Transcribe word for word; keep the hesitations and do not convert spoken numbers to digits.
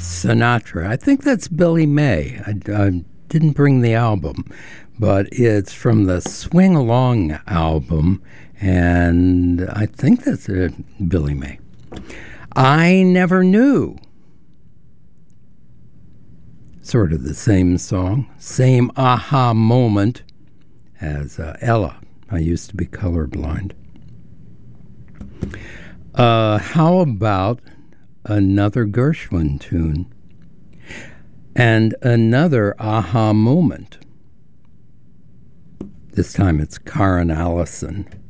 Sinatra. I think that's Billy May. I, I didn't bring the album, but it's from the Swing Along album, and I think that's uh, Billy May. I Never Knew. Sort of the same song, same aha moment as uh, Ella. I used to be colorblind. Uh, how about another Gershwin tune and another aha moment? This time it's Karen Allison.